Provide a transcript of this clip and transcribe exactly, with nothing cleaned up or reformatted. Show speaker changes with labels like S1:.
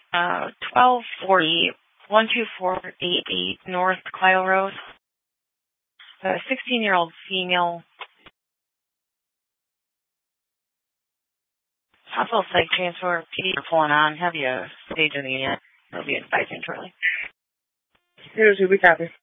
S1: Uh, twelve forty, one two four eight eight North Clio Road. A sixteen-year-old female. Hospital psych transfer. P D pulling on. Have you staged in the unit? They'll be advising shortly.
S2: Here's who we copy.